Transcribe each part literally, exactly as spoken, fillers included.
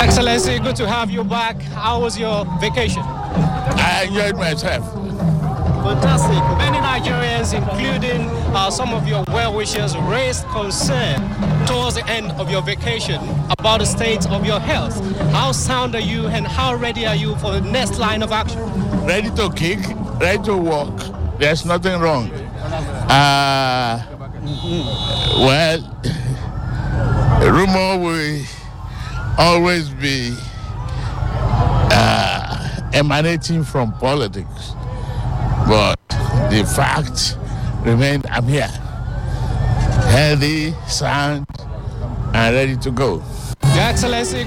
Excellency, good to have you back. How was your vacation? I enjoyed myself. Fantastic. Many Nigerians, including uh, some of your well-wishers, raised concern towards the end of your vacation about the state of your health. How sound are you and how ready are you for the next line of action? Ready to kick, ready to walk. There's nothing wrong. Uh, well, rumor will always be uh, emanating from politics. But the fact remains, I'm here, healthy, sound, and ready to go. Your Excellency.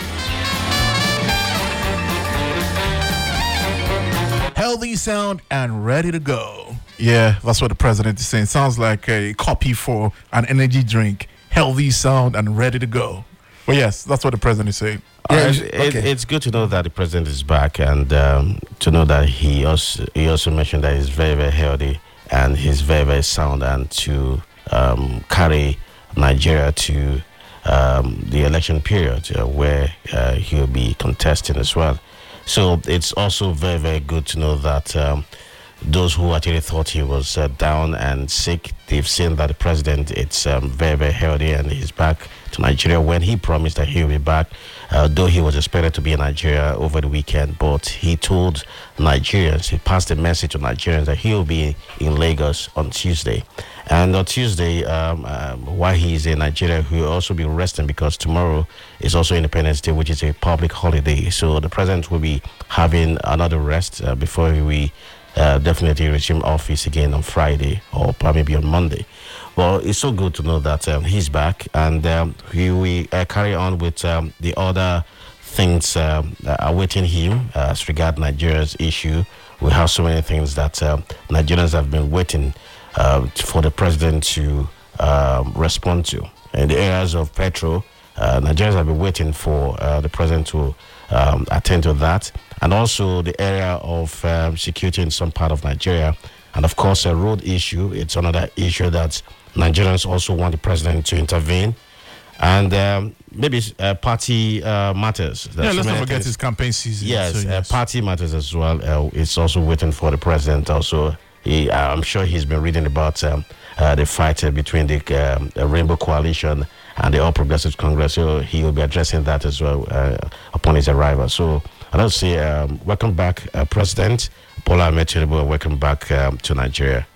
Healthy, sound, and ready to go. Yeah, that's what the president is saying. Sounds like a copy for an energy drink. Healthy, sound, and ready to go. Well, yes, that's what the president is saying. Yeah, it, it, it's good to know that the president is back, and um, to know that he also he also mentioned that he's very very healthy and he's very very sound, and to um, carry Nigeria to um, the election period uh, where uh, he'll be contesting as well. So it's also very very good to know that um, those who actually thought he was uh, down and sick, they've seen that the president it's um, very very healthy and he's back to Nigeria when he promised that he'll be back. Uh, though he was expected to be in Nigeria over the weekend, but he told Nigerians, he passed the message to Nigerians that he'll be in Lagos on Tuesday. And on Tuesday, um, um, while he's in Nigeria, he'll also be resting because tomorrow is also Independence Day, which is a public holiday. So the president will be having another rest uh, before we uh, definitely resume office again on Friday or probably on Monday. Well, it's so good to know that um, he's back, and um, we, we uh, carry on with um, the other things um, that are awaiting him uh, as regard Nigeria's issue. We have so many things that um, Nigerians have been waiting uh, for the president to um, respond to. In the areas of petrol, uh, Nigerians have been waiting for uh, the president to um, attend to that, and also the area of um, security in some part of Nigeria. And of course, a road issue, it's another issue that Nigerians also want the president to intervene. And um, maybe uh, party uh, matters. Yeah, There's let's so not many forget things. his campaign season. Yes, so uh, yes. party matters as well. Uh, it's also waiting for the president. Also, he, uh, I'm sure he's been reading about um, uh, the fight uh, between the, um, the Rainbow Coalition and the All Progressives Congress. So he will be addressing that as well uh, upon his arrival. So I don't say um, welcome back, uh, President Bola Ahmed Tinubu. Welcome back um, to Nigeria.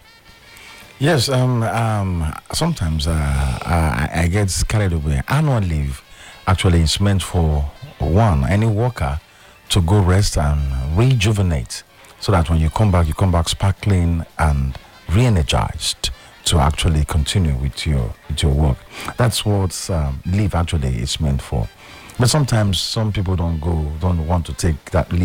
Yes, um, um, sometimes uh, I, I get carried away. Annual leave actually is meant for one, any worker to go rest and rejuvenate so that when you come back, you come back sparkling and re-energized to actually continue with your with your work. That's what um, leave actually is meant for. But sometimes some people don't go, don't want to take that leave.